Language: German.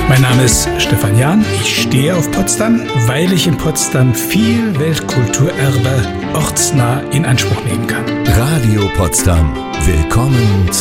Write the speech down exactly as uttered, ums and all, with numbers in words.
Mein Name ist Stefan Jahn. Ich stehe auf Potsdam, weil ich in Potsdam viel Weltkulturerbe ortsnah in Anspruch nehmen kann. Radio Potsdam. Willkommen